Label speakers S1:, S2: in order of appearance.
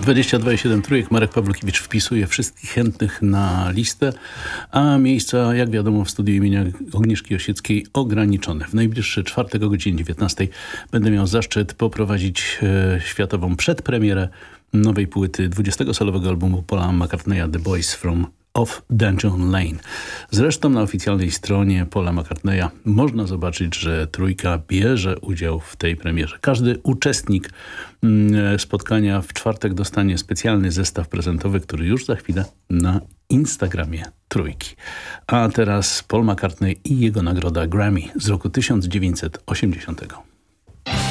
S1: 22,7 trójek. Marek Pawlukiewicz wpisuje wszystkich chętnych na listę, a miejsca, jak wiadomo, w studiu imienia Agnieszki Osieckiej ograniczone. W najbliższy czwartek o godzinie 19 będę miał zaszczyt poprowadzić światową przedpremierę nowej płyty 20-solowego albumu Paula McCartneya The Boys from Off Dungeon Lane. Zresztą na oficjalnej stronie Paula McCartneya można zobaczyć, że trójka bierze udział w tej premierze. Każdy uczestnik spotkania w czwartek dostanie specjalny zestaw prezentowy, który już za chwilę na Instagramie trójki. A teraz Paul McCartney i jego nagroda Grammy z roku 1980.